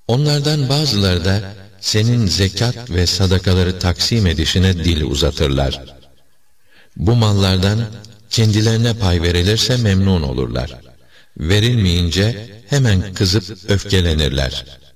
Onlardan bazıları da senin zekat ve sadakaları taksim edişine dil uzatırlar. Bu mallardan kendilerine pay verilirse memnun olurlar. Verilmeyince hemen kızıp öfkelenirler.